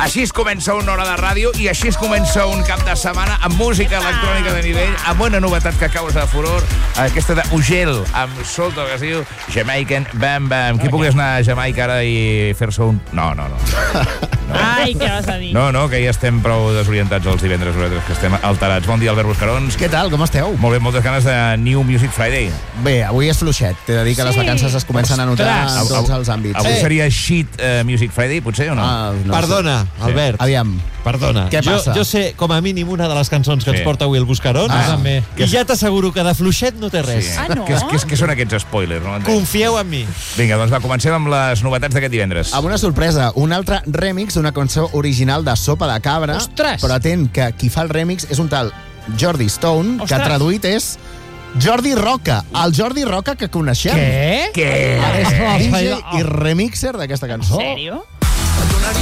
Així es comença una hora de ràdio i així es comença un cap de setmana amb música electrònica de nivell, amb una novetat que causa furor, aquesta de Ugel, amb Solto, que es diu Jamaican Bam Bam. Qui pogués anar a Jamaica ara i fer-se un... No. Ai, què vas a dir? No, que ja estem prou desorientats els divendres, nosaltres, que estem alterats. Bon dia, Albert Buscarons. Què tal, com esteu? Molt bé, moltes ganes de New Music Friday. Bé, avui és fluixet. T'he de dir que les vacances es comencen a notar en tots els àmbits. Avui seria Shit Music Friday, potser, o no? No Perdona, sé. Albert. Aviam. Perdona. Què passa? Jo sé, com a mínim, una de les cançons que ens porta avui el Buscarons. també. I ja t'asseguro que de fluixet no té res. Sí. Ah, no? Què són aquests spoilers? No? Confieu en mi. Vinga, doncs va, comencem amb les novetats d'aquest divendres. Amb una sorpresa, un altre remix d'una cançó original de Sopa de Cabra. Ostres! Però atent, que qui fa el remix és un tal Jordi Stone, que Ostres! traduït és Jordi Roca. El Jordi Roca que coneixem. Què? Què? Ara és No, DJ no. i remixer d'aquesta cançó. En sèrio?